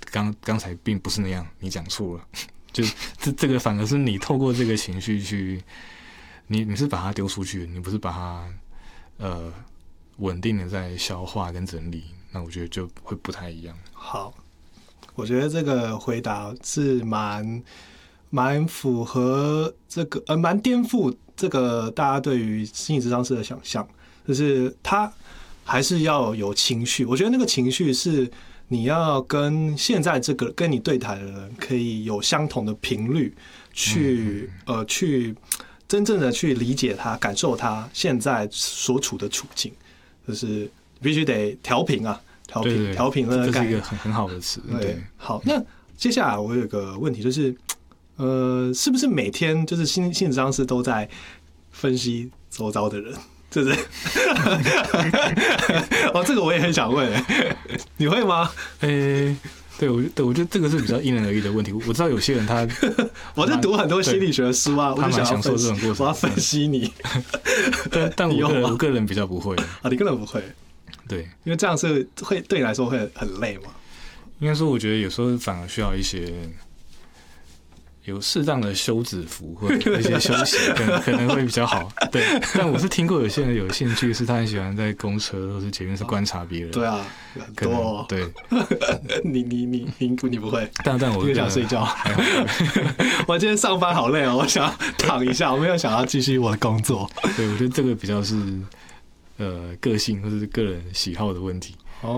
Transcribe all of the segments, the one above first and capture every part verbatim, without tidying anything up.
刚刚才并不是那样，你讲错了。就这这个反而是你透过这个情绪去，你你是把它丢出去，你不是把它呃稳定的在消化跟整理，那我觉得就会不太一样。 好，我觉得这个回答是蛮蛮符合这个呃蛮颠覆这个大家对于心理咨商师的想象，就是他还是要有情绪。我觉得那个情绪是你要跟现在这个跟你对谈的人可以有相同的频率，去、嗯、呃去真正的去理解他、感受他现在所处的处境，就是必须得调频啊，调频调频的概念， 这是一个很很好的词。对， 对，好，那接下来我有个问题就是。呃，是不是每天就是心心理咨商师都在分析周遭的人，是不是？哦，这个我也很想问，你会吗？ 呃、欸，对，我对我觉得这个是比较因人而异的问题。我知道有些人他， 我在读很多心理学的书啊，我就想享受这种过程， 我要分析你。 但但我个人我个人比较不会啊，你个人不会， 对， 因为这样是会对你来说会很累嘛。 应该说，我觉得有时候反而需要一些。有适当的休止符或者一些休息，可能可能会比较好。对，但我是听过有些人有兴趣，是他很喜欢在公车或是捷运是观察别人。 对啊，很多、哦。对，你你你你你不会？ 但但我就想睡觉。我今天上班好累哦，我想躺一下，我没有想要继续我的工作。 对，我觉得这个比较是呃个性或是个人喜好的问题。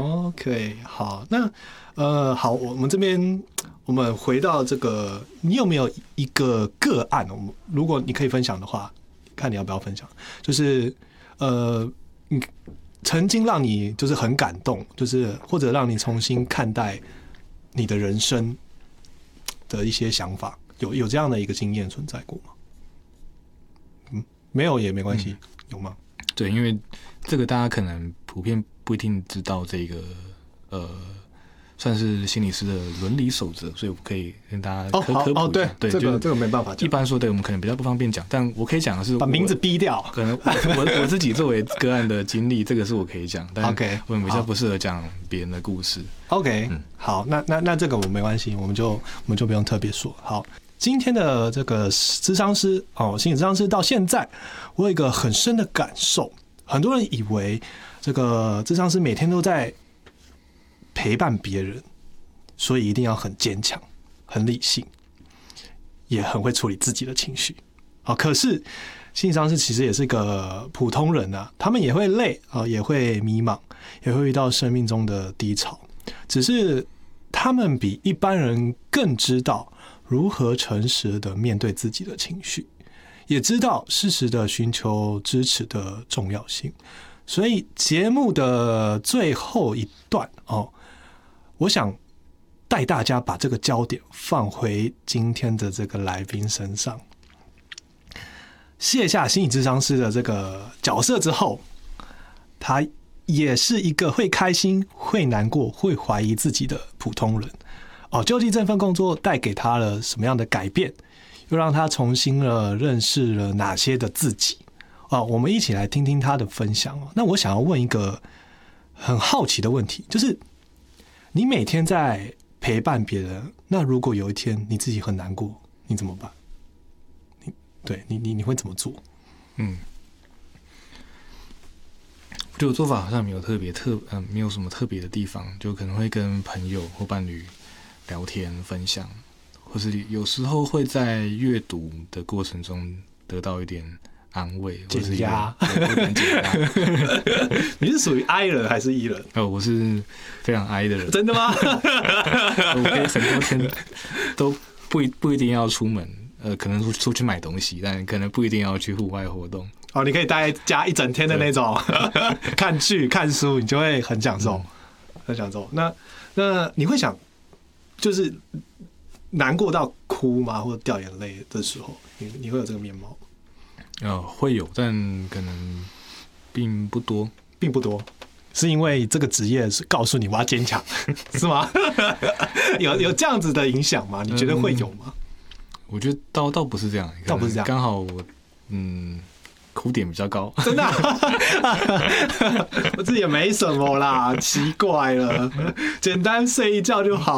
OK， 好，那呃好，我们这边。我们回到这个，你有没有一个个案？如果你可以分享的话，看你要不要分享。就是呃，你曾经让你就是很感动，就是或者让你重新看待你的人生的一些想法，有有这样的一个经验存在过吗？嗯，没有也没关系、嗯，有吗？ 对，因为这个大家可能普遍不一定知道这个呃。算是心理师的伦理守则，所以我可以跟大家科科普一下。 哦，对， 对， 这个这个没办法讲。 一般说，对我们可能比较不方便讲，但我可以讲的是， 把名字逼掉。 可能我我我自己作为个案的经历，这个是我可以讲，但我们比较不适合讲别人的故事。 OK，、嗯、好，那那那这个我没关系，我们就我们就不用特别说。好，今天的这个咨商师哦，心理咨商师到现在，我有一个很深的感受，很多人以为这个咨商师每天都在陪伴别人。所以一定要很坚强、很理性，也很会处理自己的情绪。好，可是心理咨商师其实也是个普通人啊，他们也会累啊，也会迷茫，也会遇到生命中的低潮。只是他们比一般人更知道如何诚实的面对自己的情绪，也知道适时的寻求支持的重要性。所以节目的最后一段哦，我想。带大家把这个焦点放回今天的这个来宾身上，卸下心理咨商师的这个角色之后，他也是一个会开心、会难过、会怀疑自己的普通人。哦，究竟这份工作带给他了什么样的改变，又让他重新了认识了哪些的自己？哦，我们一起来听听他的分享。那我想要问一个很好奇的问题，就是你每天在陪伴别人，那如果有一天你自己很难过，你怎么办？你对你你你会怎么做？ 嗯，我觉得我做法好像没有特别特嗯、呃，没有什么特别的地方，就可能会跟朋友或伴侣聊天分享，或是有时候会在阅读的过程中得到一点安慰， 减压， 减压。 你是属于 I 人还是 E 人？ 哦，我是非常 I 的人。 真的吗？ 我可以很多天都不一不一定要出门，呃，可能出去买东西，但可能不一定要去户外活动。 哦，你可以待在家一整天的那种，看剧、看书，你就会很享受，嗯、很享受。那那你会想，就是难过到哭吗？或者掉眼泪的时候，你你会有这个面貌吗？ 呃，会有，但可能并不多， 并不多，是因为这个职业是告诉你我要坚强，是吗？有有这样子的影响吗？你觉得会有吗？ 嗯、我觉得倒倒不是这样， 倒不是这样， 刚好我嗯哭点比较高， 真的、啊，我自己也没什么啦，奇怪了，简单睡一觉就好。